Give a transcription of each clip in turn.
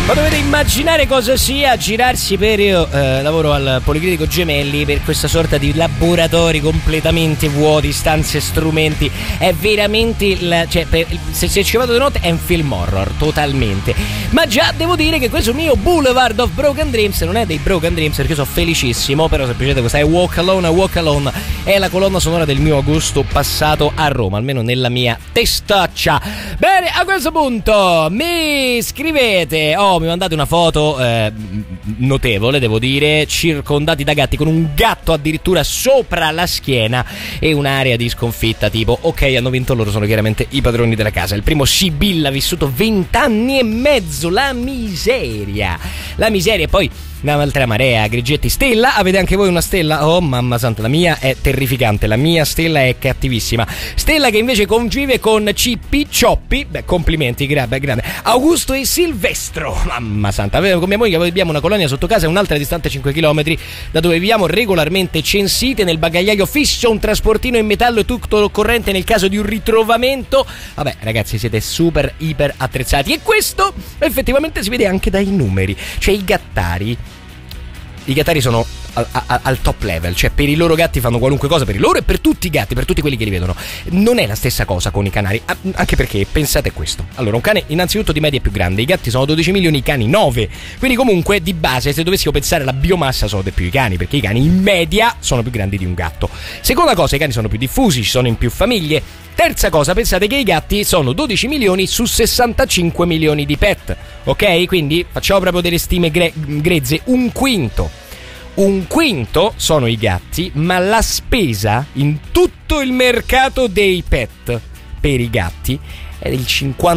Ma dovete immaginare cosa sia girarsi per... Io lavoro al Policlinico Gemelli, per questa sorta di laboratori completamente vuoti, stanze, strumenti. È veramente... se ci vado di notte è un film horror, totalmente. Ma già devo dire che questo mio Boulevard of Broken Dreams non è dei Broken Dreams, perché io sono felicissimo. Però semplicemente questa è Walk Alone. È la colonna sonora del mio agosto passato a Roma, almeno nella mia testaccia. Bene, a questo punto mi scrivete... mi mandate una foto notevole, devo dire, circondati da gatti, con un gatto addirittura sopra la schiena e un'area di sconfitta tipo ok, hanno vinto loro, sono chiaramente i padroni della casa. Il primo Sibilla, vissuto 20 anni e mezzo, la miseria. E poi un'altra marea, Grigetti. Stella, avete anche voi una stella? Oh mamma santa, la mia è terrificante, la mia stella è cattivissima. Stella che invece convive con Cippi, Cioppi, complimenti, grande. Augusto e Silvestro, mamma santa. Con mia moglie abbiamo una colonia sotto casa e un'altra distante 5 km da dove viviamo, regolarmente censite. Nel bagagliaio fisso un trasportino in metallo e tutto l'occorrente nel caso di un ritrovamento. Vabbè ragazzi, siete super iper attrezzati, e questo effettivamente si vede anche dai numeri. Cioè i gattari sono al top level, cioè per i loro gatti fanno qualunque cosa, per i loro e per tutti i gatti, per tutti quelli che li vedono. Non è la stessa cosa con i canari, anche perché pensate questo. Allora, un cane innanzitutto di media è più grande, i gatti sono 12 milioni, i cani 9, quindi comunque di base, se dovessimo pensare alla biomassa, sono di più i cani, perché i cani in media sono più grandi di un gatto. Seconda cosa, i cani sono più diffusi, ci sono in più famiglie. Terza cosa, pensate che i gatti sono 12 milioni su 65 milioni di pet, ok? Quindi facciamo proprio delle stime grezze, un quinto sono i gatti, ma la spesa in tutto il mercato dei pet per i gatti è del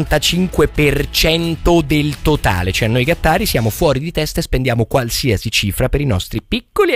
55% del totale. Cioè noi gattari siamo fuori di testa e spendiamo qualsiasi cifra per i nostri piccoli